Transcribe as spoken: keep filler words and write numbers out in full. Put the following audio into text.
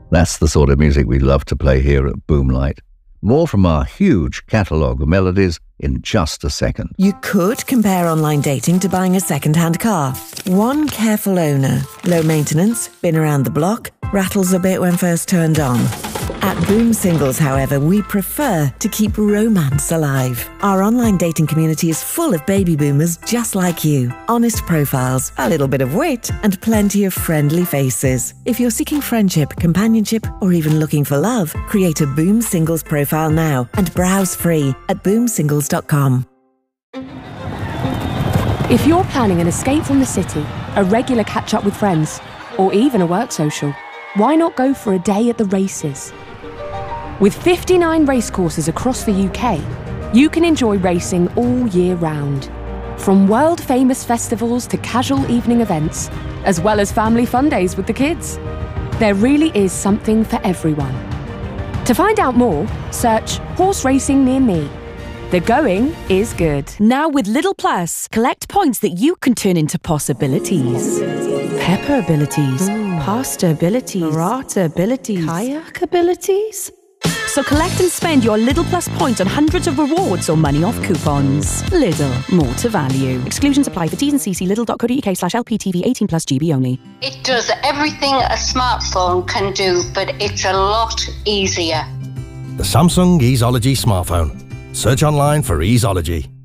That's the sort of music we love to play here at Boomlight. More from our huge catalogue of melodies in just a second. You could compare online dating to buying a second-hand car. One careful owner, low maintenance, been around the block, rattles a bit when first turned on. At Boom Singles, however, we prefer to keep romance alive. Our online dating community is full of baby boomers just like you. Honest profiles, a little bit of wit, and plenty of friendly faces. If you're seeking friendship, companionship, or even looking for love, create a Boom Singles profile now and browse free at boom singles dot com. If you're planning an escape from the city, a regular catch-up with friends, or even a work social, why not go for a day at the races? With fifty-nine racecourses across the U K, you can enjoy racing all year round. From world-famous festivals to casual evening events, as well as family fun days with the kids. There really is something for everyone. To find out more, search Horse Racing Near Me. The going is good. Now with Lidl Plus, collect points that you can turn into possibilities. Pepper abilities, Ooh. Pasta abilities, Burrata abilities, kayak abilities. So collect and spend your Lidl Plus points on hundreds of rewards or money off coupons. Lidl, more to value. Exclusions apply for T's and C's. Lidl dot co dot U K slash L P T V eighteen plus G B only. It does everything a smartphone can do, but it's a lot easier. The Samsung Easeology smartphone. Search online for Easeology.